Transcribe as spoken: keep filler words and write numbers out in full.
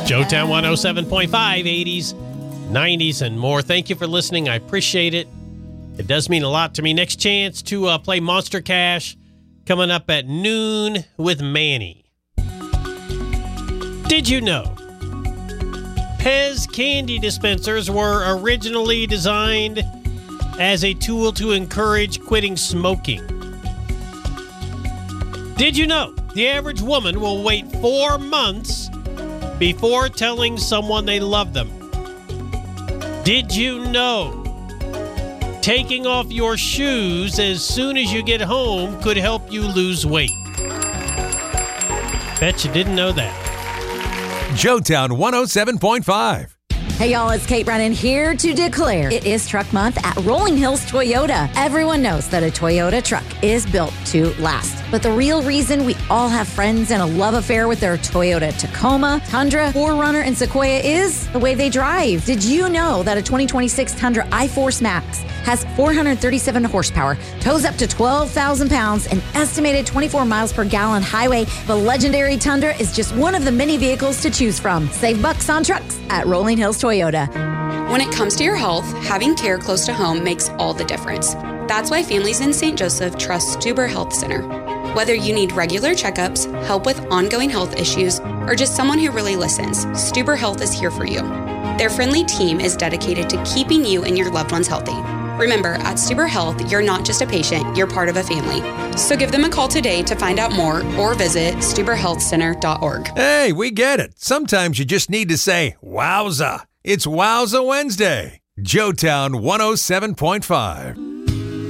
Joetown one oh seven point five, eighties, nineties, and more. Thank you for listening. I appreciate it. It does mean a lot to me. Next chance to uh, play Monster Cash coming up at noon with Manny. Did you know Pez candy dispensers were originally designed as a tool to encourage quitting smoking? Did you know the average woman will wait four months before telling someone they love them? Did you know taking off your shoes as soon as you get home could help you lose weight? Bet you didn't know that. Joetown one oh seven point five. Hey y'all, it's Kate Brennan here to declare it is Truck Month at Rolling Hills Toyota. Everyone knows that a Toyota truck is built to last. But the real reason we all have friends and a love affair with their Toyota Tacoma, Tundra, four runner, and Sequoia is the way they drive. Did you know that a twenty twenty-six Tundra iForce Max has four hundred thirty-seven horsepower, tows up to twelve thousand pounds, and estimated twenty-four miles per gallon highway? The legendary Tundra is just one of the many vehicles to choose from. Save bucks on trucks at Rolling Hills Toyota. When it comes to your health, having care close to home makes all the difference. That's why families in Saint Joseph trust Stuber Health Center. Whether you need regular checkups, help with ongoing health issues, or just someone who really listens, Stuber Health is here for you. Their friendly team is dedicated to keeping you and your loved ones healthy. Remember, at Stuber Health, you're not just a patient, you're part of a family. So give them a call today to find out more or visit stuber health center dot org. Hey, we get it. Sometimes you just need to say, wowza. It's Wowza Wednesday. Joetown one oh seven point five.